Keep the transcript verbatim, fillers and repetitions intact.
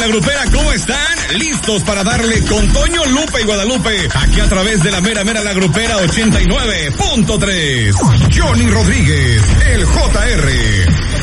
Grupera, ¿cómo están? ¿Listos para darle con Toño, Lupe y Guadalupe? Aquí a través de la mera mera La Grupera ochenta y nueve punto tres. Johnny Rodríguez, el J R.